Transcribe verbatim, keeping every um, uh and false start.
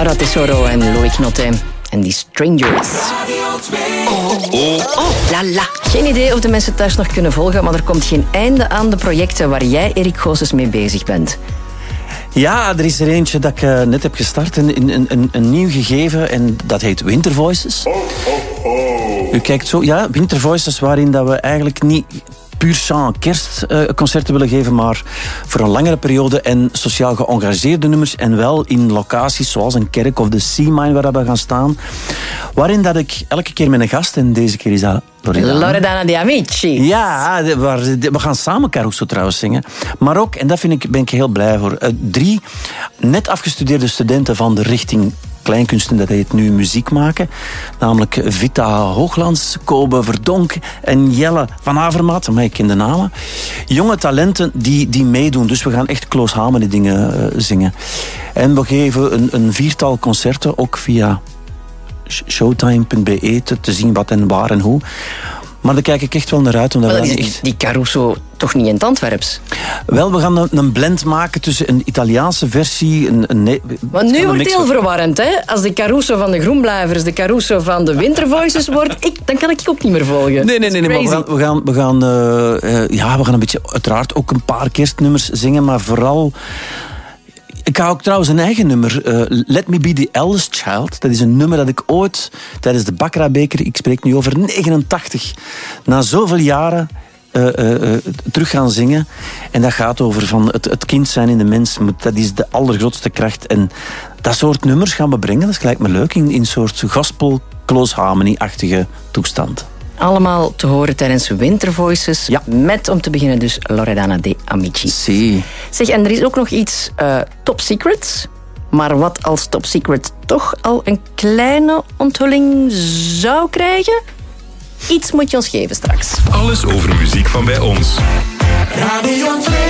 Laura Tesoro en Louis Knotte. En die Strangers. Oh, oh, oh, la la. Geen idee of de mensen thuis nog kunnen volgen, maar er komt geen einde aan de projecten waar jij, Erik Goossens, mee bezig bent. Ja, er is er eentje dat ik uh, net heb gestart. Een, een, een, een nieuw gegeven en dat heet Winter Voices. Oh, oh, oh. U kijkt zo, ja, Winter Voices, waarin dat we eigenlijk niet puur chant kerstconcerten uh, willen geven, maar voor een langere periode en sociaal geëngageerde nummers en wel in locaties zoals een kerk of de Sea-Mine waar we gaan staan. Waarin dat ik elke keer met een gast, en deze keer is dat Loredana. Loredana de Amici. Ja, de, waar, de, we gaan samen Caruso trouwens zingen. Maar ook, en daar vind ik, ben ik heel blij voor, uh, drie net afgestudeerde studenten van de richting kleinkunsten, dat heet nu muziek maken. Namelijk Vita Hooglands, Kobe Verdonk en Jelle van Avermaat. Maar ik ken de namen. Jonge talenten die, die meedoen. Dus we gaan echt Kloos Hamelen dingen uh, zingen. En we geven een, een viertal concerten, ook via showtime punt b e te, te zien wat en waar en hoe. Maar daar kijk ik echt wel naar uit. Omdat maar we is echt... die Caruso toch niet in het Antwerps? Wel, we gaan een, een blend maken tussen een Italiaanse versie... Een, een, nee, Want nu wordt het heel verwarrend, hè? Als de Caruso van de Groenblijvers de Caruso van de Winter Voices wordt, ik, dan kan ik ook niet meer volgen. Nee, nee, nee, nee maar we gaan, we gaan, we gaan, uh, uh, ja, we gaan een beetje, uiteraard ook een paar kerstnummers zingen, maar vooral... Ik ga ook trouwens een eigen nummer, uh, Let Me Be The Eldest Child. Dat is een nummer dat ik ooit tijdens de Baccarat-beker, ik spreek nu over negenentachtig, na zoveel jaren uh, uh, uh, terug gaan zingen. En dat gaat over van het, het kind zijn in de mens. Dat is de allergrootste kracht. En dat soort nummers gaan we brengen. Dat lijkt me leuk in een soort gospel, Close Harmony-achtige toestand. Allemaal te horen tijdens Winter Voices. Ja. Met, om te beginnen, dus Loredana de Amici. Si. Zeg, en er is ook nog iets uh, top secrets. Maar wat als top secret toch al een kleine onthulling zou krijgen? Iets moet je ons geven straks. Alles over muziek van bij ons. Radio twee.